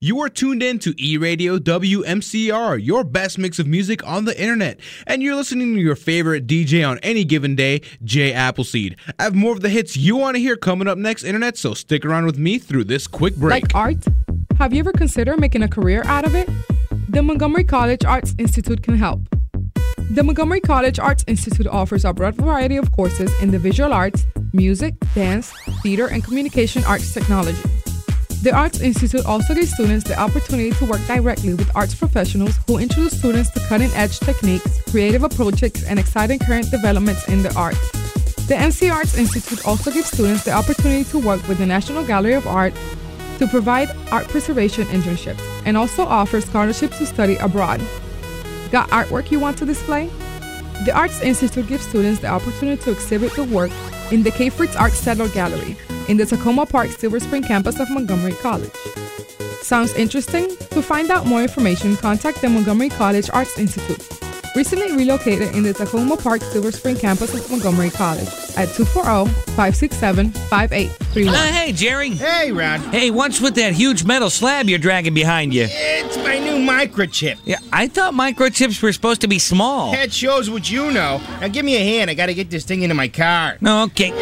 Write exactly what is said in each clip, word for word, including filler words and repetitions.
You are tuned in to E-Radio W M C R, your best mix of music on the internet. And you're listening to your favorite D J on any given day, Jay Appleseed. I have more of the hits you want to hear coming up next, internet, so stick around with me through this quick break. Like art? Have you ever considered making a career out of it? The Montgomery College Arts Institute can help. The Montgomery College Arts Institute offers a broad variety of courses in the visual arts, music, dance, theater, and communication arts technology. The Arts Institute also gives students the opportunity to work directly with arts professionals who introduce students to cutting-edge techniques, creative approaches, and exciting current developments in the arts. The M C Arts Institute also gives students the opportunity to work with the National Gallery of Art to provide art preservation internships, and also offers scholarships to study abroad. Got artwork you want to display? The Arts Institute gives students the opportunity to exhibit the work in the K. Fritz Art Center Gallery in the Tacoma Park Silver Spring campus of Montgomery College. Sounds interesting? To find out more information, contact the Montgomery College Arts Institute, recently relocated in the Tacoma Park Silver Spring campus of Montgomery College at two four zero, five six seven, five eight three one. Uh, hey, Jerry. Hey, Ron. Hey, what's with that huge metal slab you're dragging behind you? It's my new microchip. Yeah, I thought microchips were supposed to be small. That shows what you know. Now give me a hand. I gotta get this thing into my car. No, okay.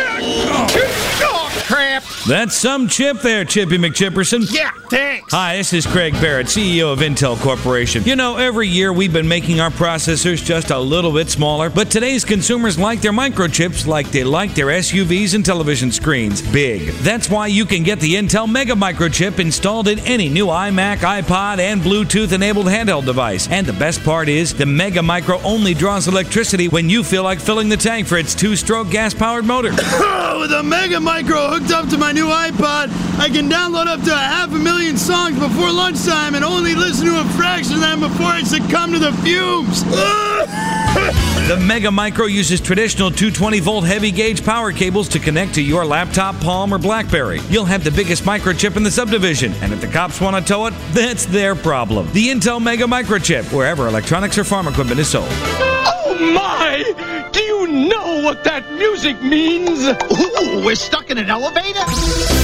Oh, crap. That's some chip there, Chippy McChipperson. Yeah, thanks. Hi, this is Craig Barrett, C E O of Intel Corporation. You know, every year we've been making our processors just a little bit smaller, but today's consumers like their microchips like they like their S U Vs and television screens. Big. That's why you can get the Intel Mega Microchip installed in any new iMac, iPod, and Bluetooth-enabled handheld device. And the best part is, the Mega Micro only draws electricity when you feel like filling the tank for its two-stroke gas-powered motor. With a Mega Micro hooked up to my new iPod, I can download up to a half a million songs before lunchtime and only listen to a fraction of them before I succumb to the fumes. The Mega Micro uses traditional two hundred twenty volt heavy gauge power cables to connect to your laptop, Palm, or BlackBerry. You'll have the biggest microchip in the subdivision, and if the cops want to tow it, that's their problem. The Intel Mega Microchip, wherever electronics or farm equipment is sold. Oh my! Do you know what that music means? Ooh, we're stuck in an elevator?